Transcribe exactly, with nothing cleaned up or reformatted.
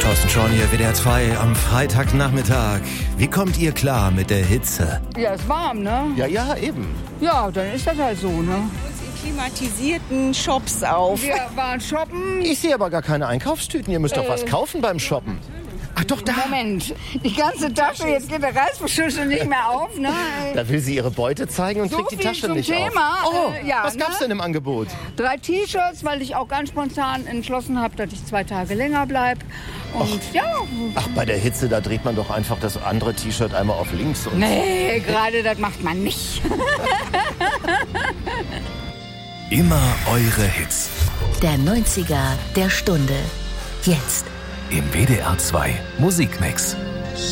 Thorsten Schorn hier, W D R zwei am Freitagnachmittag. Wie kommt ihr klar mit der Hitze? Ja, ist warm, ne? Ja, ja, eben. Ja, dann ist das halt so, ne? Klimatisierten Shops auf. Wir waren shoppen. Ich sehe aber gar keine Einkaufstüten. Ihr müsst doch was kaufen beim Shoppen. Ach doch, da. Moment, die ganze Tasche, jetzt geht der Reißverschlüssel nicht mehr auf, ne? Da will sie ihre Beute zeigen und So kriegt die viel Tasche zum nicht Thema, auf. Oh, äh, ja, was ne? gab's denn im Angebot? Drei T-Shirts, weil ich auch ganz spontan entschlossen habe, dass ich zwei Tage länger bleibe. Und ja. Ach, bei der Hitze, da dreht man doch einfach das andere T-Shirt einmal auf links. Und Nee, gerade das macht man nicht. Immer eure Hits. Der neunziger der Stunde. Jetzt. Im W D R zwei Musikmix.